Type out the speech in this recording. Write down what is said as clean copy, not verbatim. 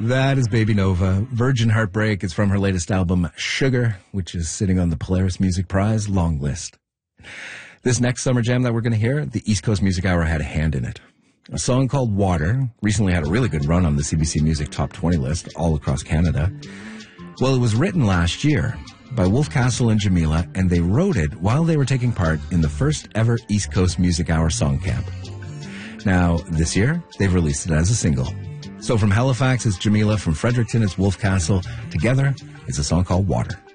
That is Baby Nova. Virgin Heartbreak is from her latest album, Sugar, which is sitting on the Polaris Music Prize long list. This next summer jam that we're going to hear, the East Coast Music Hour had a hand in it. A song called Water recently had a really good run on the CBC Music Top 20 list all across Canada. Well, it was written last year by Wolf Castle and Jamila, and they wrote it while they were taking part in the first ever East Coast Music Hour Song Camp. Now, this year, they've released it as a single. So from Halifax, it's Jamila. From Fredericton, it's Wolf Castle. Together, it's a song called Water.